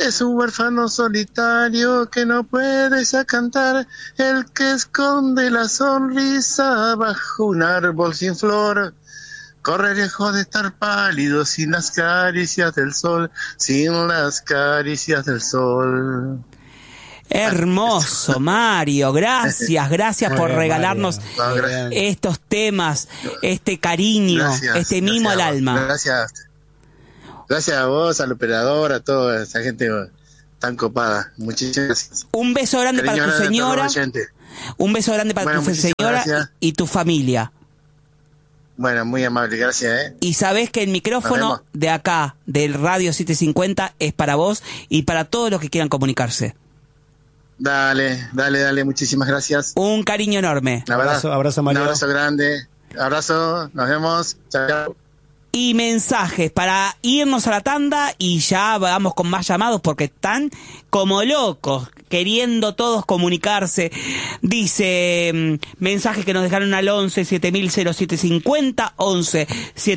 Es un huérfano solitario que no puede ya cantar, el que esconde la sonrisa bajo un árbol sin flor. Corre lejos de estar pálido sin las caricias del sol, sin las caricias del sol. Hermoso, Mario, gracias por regalarnos estos temas, este cariño, este mimo al alma. Gracias a vos, al operador, a toda esa gente tan copada. Muchísimas gracias. Un beso grande para tu señora. Un beso grande para tu señora y tu familia. Bueno, muy amable, gracias. Y sabés que el micrófono de acá, del Radio 750, es para vos y para todos los que quieran comunicarse. Dale, muchísimas gracias. Un cariño enorme. Abrazo, Mario. Un abrazo grande. Abrazo, nos vemos. Chao. Y mensajes para irnos a la tanda y ya vamos con más llamados porque están como locos queriendo todos comunicarse. Dice mensajes que nos dejaron al 11 700750, 11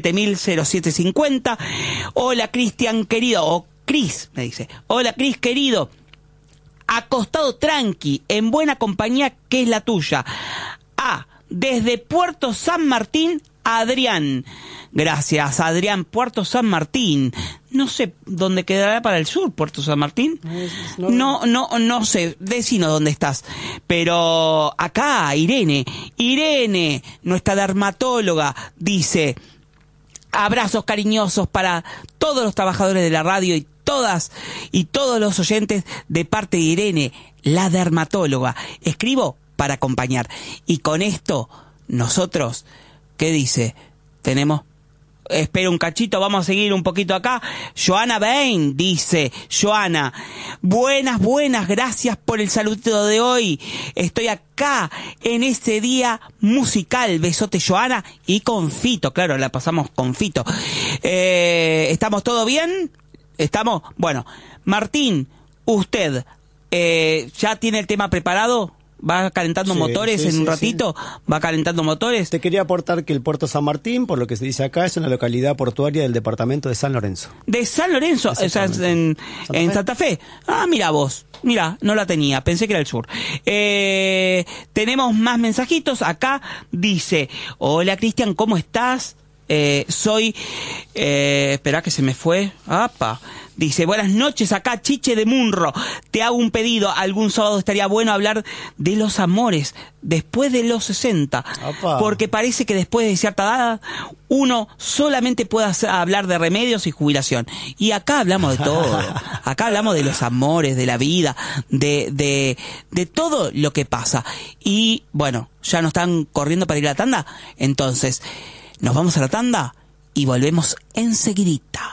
700750. Hola Cristian querido, o Cris me dice. Hola Cris querido, acostado tranqui, en buena compañía que es la tuya. Desde Puerto San Martín, Adrián. Gracias, Adrián. Puerto San Martín. No sé dónde quedará para el sur, Puerto San Martín. No sé, decinos dónde estás. Pero acá, Irene, nuestra dermatóloga, dice: abrazos cariñosos para todos los trabajadores de la radio y todas y todos los oyentes de parte de Irene, la dermatóloga. Escribo para acompañar. Y con esto, nosotros, ¿qué dice? Tenemos... Espera un cachito, vamos a seguir un poquito acá. Joana Bain dice: Joana, buenas, gracias por el saludito de hoy. Estoy acá en este día musical. Besote, Joana, y con Fito, claro, la pasamos con Fito. ¿Estamos todo bien? ¿Estamos? Bueno, Martín, usted ¿ya tiene el tema preparado? ¿Va calentando motores en un ratito? Sí. ¿Va calentando motores? Te quería aportar que el Puerto San Martín, por lo que se dice acá, es una localidad portuaria del departamento de San Lorenzo. ¿De San Lorenzo? O sea, en Santa Fe. Mira vos. Mira, no la tenía, pensé que era el sur. Tenemos más mensajitos. Acá dice: hola Cristian, ¿cómo estás? Soy... espera que se me fue. Dice: buenas noches, acá Chiche de Munro. Te hago un pedido. Algún sábado estaría bueno hablar de los amores después de los 60. Porque parece que después de cierta edad uno solamente puede hablar de remedios y jubilación. Y acá hablamos de todo. Acá hablamos de los amores, de la vida, de todo lo que pasa. Y bueno, ya nos están corriendo para ir a la tanda. Entonces, nos vamos a la tanda y volvemos enseguidita.